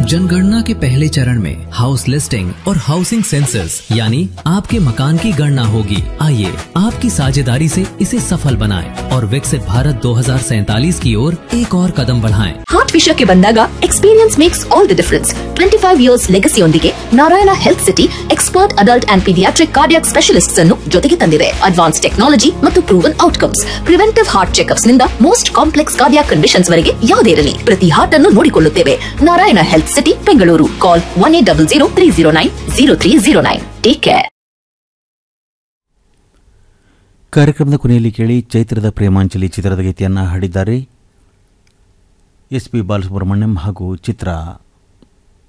जनगणना के पहले चरण में हाउस लिस्टिंग और हाउसिंग सेंसस यानी आपके मकान की गणना होगी। आइए आपकी साझेदारी से इसे सफल बनाएं और विकसित भारत 2047 की ओर एक और कदम बढ़ाएं। ಹಾರ್ಟ್ ವಿಷಯಕ್ಕೆ ಬಂದಾಗ experience makes all the difference. 25 years ಲೆಗಸಿಯೊಂದಿಗೆ Narayana health city expert adult and paediatric cardiac specialists ಅನ್ನು ಜೊತೆಗೆ ತಂದಿದೆ. ಅಡ್ವಾನ್ಸ್ ಟೆಕ್ನಾಲಜಿ ಮತ್ತು proven outcomes, preventive heart checkups ನಿಂದ ಮೋಸ್ಟ್ ಕಾಂಪ್ಲೆಕ್ಸ್ ಕಾರ್ಡಿಯಾಕ್ ಕಂಡೀಷನ್ಸ್ ವರೆಗೆ ಯಾವುದೇ ಇರಲಿ ಪ್ರತಿ ಹಾರ್ಟ್ ಅನ್ನು ನೋಡಿಕೊಳ್ಳುತ್ತೇವೆ. Narayana health city Bengaluru. ಕಾಲ್ 1800-309-0309. Take care. ಕಾರ್ಯಕ್ರಮದ ಕೊನೆಯಲ್ಲಿ ಕೇಳಿ ಚೈತ್ರದ ಪ್ರೇಮಾಂಜಲಿ ಚಿತ್ರದ ಗೀತೆಯನ್ನು ಹಾಡಿದ್ದಾರೆ ಎಸ್ ಪಿ ಬಾಲಸುಬ್ರಹ್ಮಣ್ಯಂ ಹಾಗೂ ಚಿತ್ರ.